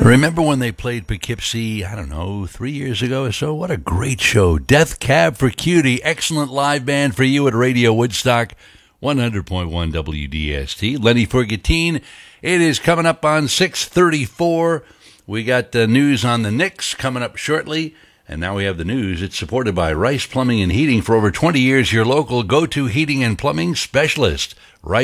Remember when they played Poughkeepsie, 3 years ago or so? What a great show. Death Cab for Cutie. Excellent live band for you at Radio Woodstock, 100.1 WDST. Lenny Fergatine. It is coming up on 6:34. We got the news on the Knicks coming up shortly. And now we have the news. It's supported by Rice Plumbing and Heating. For over 20 years, your local go-to heating and plumbing specialist.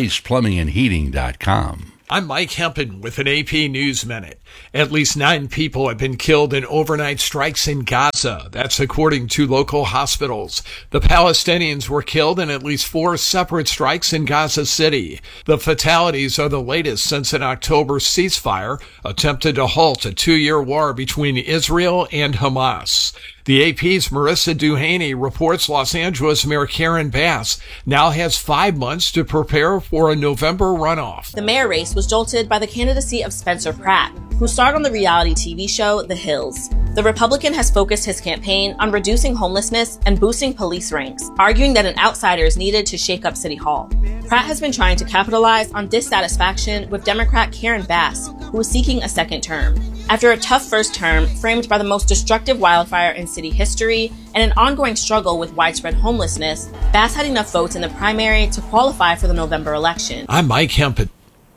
RicePlumbingandHeating.com. I'm Mike Hempen with an AP News Minute. At least 9 people have been killed in overnight strikes in Gaza. That's according to local hospitals. The Palestinians were killed in at least 4 separate strikes in Gaza City. The fatalities are the latest since an October ceasefire attempted to halt a 2-year war between Israel and Hamas. The AP's Marissa Duhaney reports Los Angeles Mayor Karen Bass now has 5 months to prepare for a November runoff. The mayor race was jolted by the candidacy of Spencer Pratt, who starred on the reality TV show The Hills. The Republican has focused his campaign on reducing homelessness and boosting police ranks, arguing that an outsider is needed to shake up City Hall. Pratt has been trying to capitalize on dissatisfaction with Democrat Karen Bass, who is seeking a second term. After a tough first term framed by the most destructive wildfire in city history and an ongoing struggle with widespread homelessness, Bass had enough votes in the primary to qualify for the November election. I'm Mike Hempen.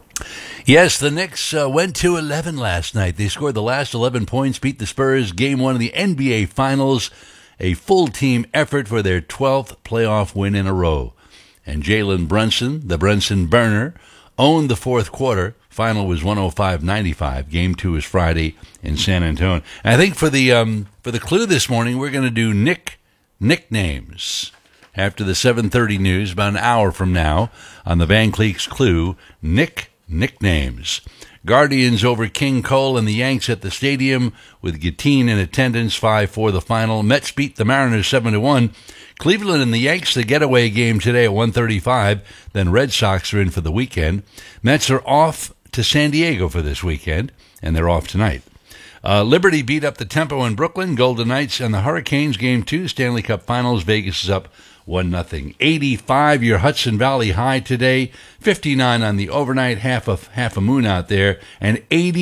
Yes, the Knicks went to 11 last night. They scored the last 11 points, beat the Spurs, Game 1 of the NBA Finals, a full team effort for their 12th playoff win in a row. And Jalen Brunson, the Brunson burner, owned the fourth quarter. Final was 105-95. Game 2 is Friday in San Antonio. And I think for the clue this morning, we're going to do nicknames. After the 7:30 news, about an hour from now, on the Van Cleek's Clue, nicknames. Guardians over King Cole and the Yanks at the stadium with Guillotine in attendance, 5-4 the final. Mets beat the Mariners 7-1. Cleveland and the Yanks, the getaway game today at 1:35. Then Red Sox are in for the weekend. Mets are off to San Diego for this weekend, and they're off tonight. Liberty beat up the Tempo in Brooklyn. Golden Knights and the Hurricanes, Game 2, Stanley Cup Finals. Vegas is up 1-0. 85 your Hudson Valley high today. 59 on the overnight, half a moon out there, and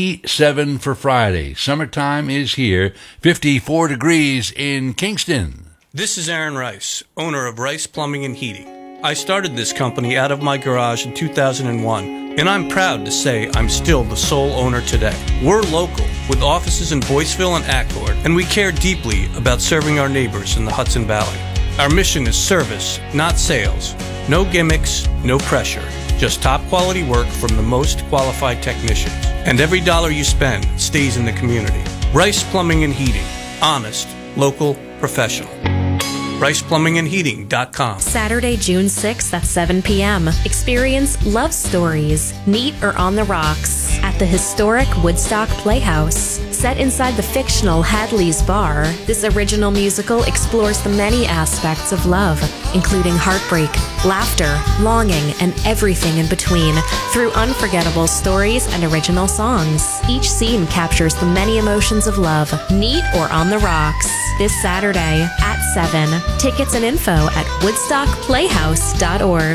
87 for Friday. Summertime is here. 54 degrees in Kingston. This is Aaron Rice, owner of Rice Plumbing and Heating. I started this company out of my garage in 2001, and I'm proud to say I'm still the sole owner today. We're local, with offices in Boyceville and Accord, and we care deeply about serving our neighbors in the Hudson Valley. Our mission is service, not sales. No gimmicks, no pressure. Just top quality work from the most qualified technicians. And every dollar you spend stays in the community. Rice Plumbing and Heating. Honest, local, professional. RicePlumbingandHeating.com. Saturday, June 6th at 7 p.m. Experience Love Stories, Neat or on the Rocks at the historic Woodstock Playhouse. Set inside the fictional Hadley's Bar, this original musical explores the many aspects of love, including heartbreak, laughter, longing, and everything in between, through unforgettable stories and original songs. Each scene captures the many emotions of love. Neat or on the Rocks, this Saturday at 7. Tickets and info at woodstockplayhouse.org.